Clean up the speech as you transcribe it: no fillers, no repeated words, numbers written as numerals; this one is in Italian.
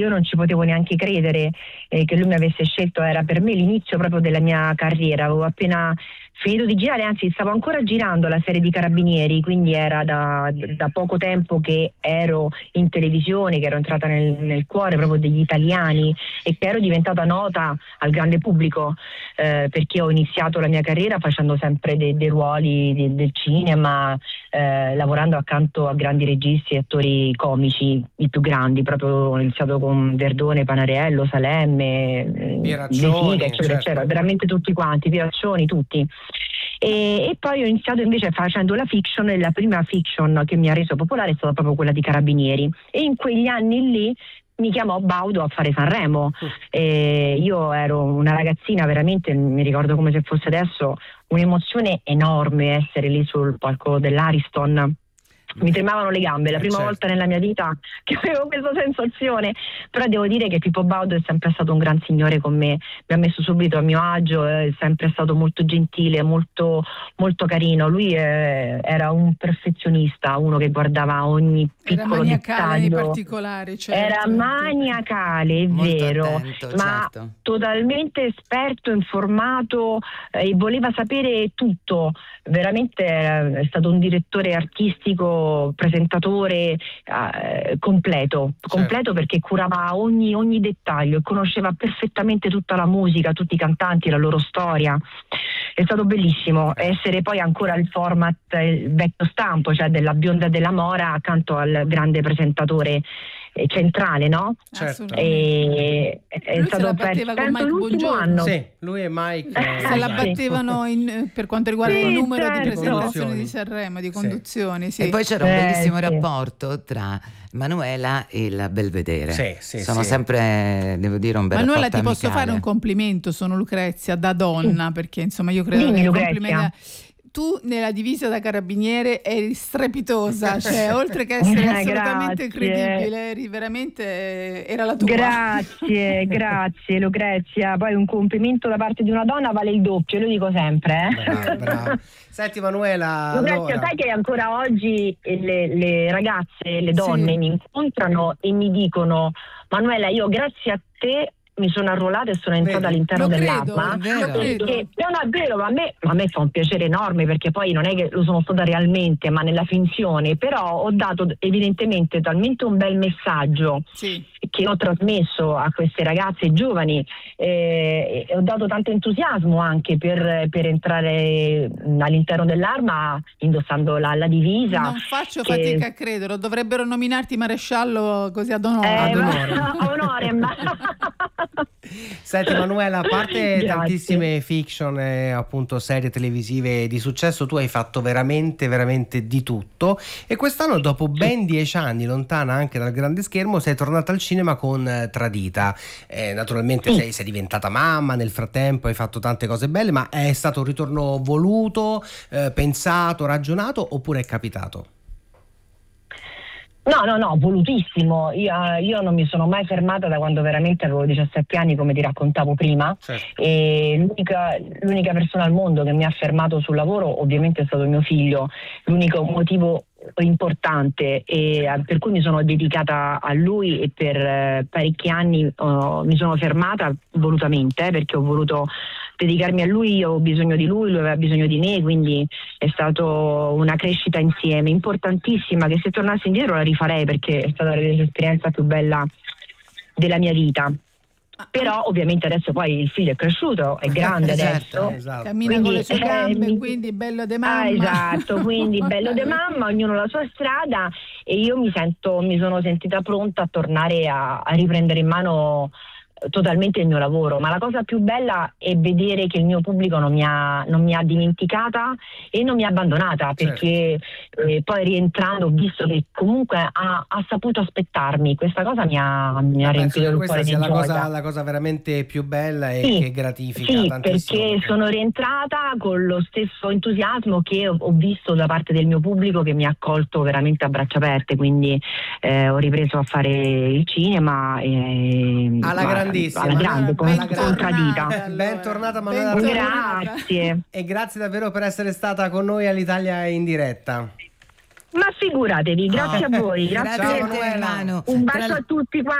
io non ci potevo neanche credere che lui mi avesse scelto. Era per me l'inizio proprio della mia carriera, avevo appena finito di girare, anzi stavo ancora girando la serie di Carabinieri, quindi era da poco tempo che ero in televisione, che ero entrata nel cuore proprio degli italiani e che ero diventata nota al grande pubblico, perché ho iniziato la mia carriera facendo sempre dei ruoli del cinema, lavorando accanto a grandi registi e attori comici, i più grandi, proprio ho iniziato con Verdone, Panariello, Salemme, Pieraccioni, De Sica, eccetera, eccetera, veramente tutti quanti, Pieraccioni, tutti. E poi ho iniziato invece facendo la fiction, e la prima fiction che mi ha reso popolare è stata proprio quella di Carabinieri, e in quegli anni lì mi chiamò Baudo a fare Sanremo. Io ero una ragazzina, veramente mi ricordo come se fosse adesso, un'emozione enorme essere lì sul palco dell'Ariston. Mi tremavano le gambe, la prima volta nella mia vita che avevo questa sensazione, però devo dire che Pippo Baudo è sempre stato un gran signore con me, mi ha messo subito a mio agio, è sempre stato molto gentile, molto, molto carino. Lui era un perfezionista, uno che guardava ogni piccolo dettaglio, nei particolari, certo. Era maniacale, è molto vero, attento, ma certo. totalmente esperto, informato, e voleva sapere tutto. Veramente è stato un direttore artistico, presentatore completo, perché curava ogni dettaglio e conosceva perfettamente tutta la musica, tutti i cantanti, la loro storia. È stato bellissimo essere poi ancora il format, il vecchio stampo, cioè della bionda della Mora accanto al grande presentatore centrale, no? Certo. È lui stato se la batteva con Mike l'ultimo Bongiorno. anno. Sì, lui e Mike se la battevano per quanto riguarda il numero di presentazioni di Sanremo, di conduzioni. Sì. E poi c'era un bellissimo rapporto tra Manuela e la Belvedere. Sono sempre, devo dire, un bel Manuela, rapporto ti posso amicale. fare un complimento, sono Lucrezia, da donna, perché insomma io credo che Lucrezia. Tu nella divisa da carabiniere eri strepitosa, cioè oltre che essere assolutamente credibile, eri veramente, era la tua. Grazie Lucrezia, poi un complimento da parte di una donna vale il doppio, lo dico sempre. Brava. Senti Manuela, Lucrezia, allora... sai che ancora oggi le ragazze, le donne mi incontrano e mi dicono: Manuela, io grazie a te mi sono arruolata e sono entrata all'interno dell'ARMA, perché non è vero, ma a me fa un piacere enorme, perché poi non è che lo sono stata realmente, ma nella finzione, però ho dato evidentemente talmente un bel messaggio che ho trasmesso a queste ragazze giovani, e ho dato tanto entusiasmo anche per entrare all'interno dell'Arma indossando la divisa. Non faccio fatica a crederlo, dovrebbero nominarti maresciallo così ad honorem. Senti Manuela, a parte tantissime fiction e appunto serie televisive di successo, tu hai fatto veramente veramente di tutto, e quest'anno, dopo ben 10 anni lontana anche dal grande schermo, sei tornata al cinema con Tradita. Naturalmente sei diventata mamma nel frattempo, hai fatto tante cose belle, ma è stato un ritorno voluto, pensato, ragionato, oppure è capitato? No, volutissimo. Io non mi sono mai fermata da quando veramente avevo 17 anni, come ti raccontavo prima. E l'unica persona al mondo che mi ha fermato sul lavoro ovviamente è stato mio figlio. L'unico motivo importante per cui mi sono dedicata a lui, e per parecchi anni mi sono fermata volutamente, perché ho voluto dedicarmi a lui. Io ho bisogno di lui aveva bisogno di me, quindi è stato una crescita insieme importantissima, che se tornassi indietro la rifarei, perché è stata l'esperienza più bella della mia vita. Però ovviamente adesso poi il figlio è cresciuto, è grande adesso, cammina con le sue gambe, quindi bello de mamma. Quindi bello de mamma, ognuno la sua strada, e io mi sono sentita pronta a tornare a riprendere in mano totalmente il mio lavoro. Ma la cosa più bella è vedere che il mio pubblico non mi ha dimenticata e non mi ha abbandonata, perché poi rientrando ho visto che comunque ha saputo aspettarmi. Questa cosa mi ha riempito il cuore di gioia. Questa sia la cosa veramente più bella e che gratifica tantissimo. Perché sono rientrata con lo stesso entusiasmo che ho visto da parte del mio pubblico, che mi ha accolto veramente a braccia aperte, quindi ho ripreso a fare il cinema alla grandissima, con Tradita. Bentornata Manuela. Grazie. E grazie davvero per essere stata con noi all'Italia in diretta. Ma figuratevi, grazie a voi, grazie a te, Manu. Un bacio a tutti quanti.